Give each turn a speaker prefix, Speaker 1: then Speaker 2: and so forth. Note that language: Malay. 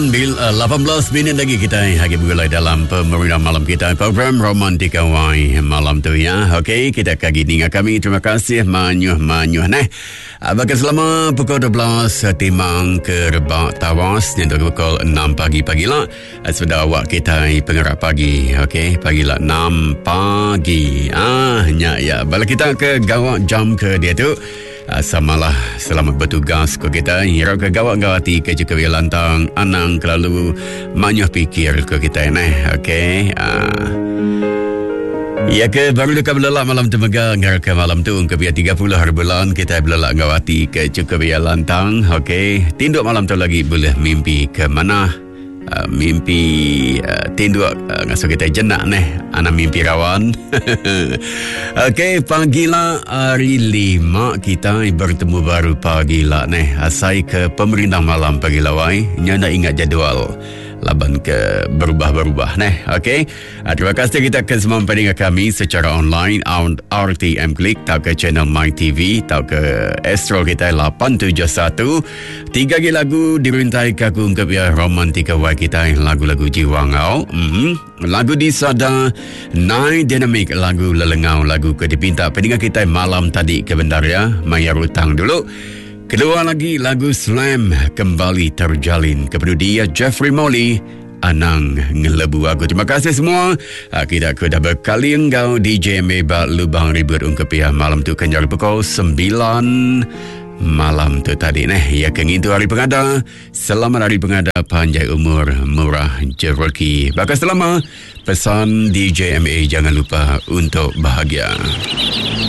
Speaker 1: 18 minit lagi kita hari bergulai dalam pemeriksaan malam kita program Romantika Wai malam tu ya. Okey, kita kagi dengan kami. Terima kasih manyuh nah. Bahkan selama pukul 12 timang ke Rebak Tawas dan pukul 6 pagi lah. Sudah awak kita pengerak pagi. Okey, pagilah 6 pagi. Ya. Bala kita ke gawak jam ke dia tu. Samalah selamat bertugas ke kita. Hirau ke gawat-gawati ke juga lantang anang kelalu manyuh pikir ke kita ni. Okey. Ya ke baru dekat belelak malam tu mega ngar ke malam tu ke biar 30 hari bulan kita belelak gawati ke juga biar lantang. Okey. Tinduk malam tu lagi boleh mimpi ke mana? Mimpi tinduk ngasuh kita jenak neh anak mimpi rawan. Okey, pagilah hari 5 kita bertemu baru pagilah neh asai ke pemerintah malam pagilah wai nyana ingat jadual laban ke berubah-berubah neh. Okey, terima kasih kita akan semua pendengar kami secara online RTM Klik tau ke channel My TV tau ke Astro kita 871 3 lagu dirintai kaku ke biar Romantika Wai kita lagu-lagu jiwa ngau. Lagu di Sada Nai Dinamik lagu lelengau lagu ke dipinta pendengar kita malam tadi ke bendaria Maya Rutang dulu. Kedua lagi lagu Slam kembali terjalin kepada dia Jeffrey Molly Anang ngelebu aku. Terima kasih semua. Kita dah berkali engkau DJ Meba Lubang Ribut ungkep ya malam tu kenjal pukul 9 malam tu tadi ya kengitu hari pengada. Selamat hari pengada panjang umur murah jereki. Bakal selama pesan DJ MA jangan lupa untuk bahagia.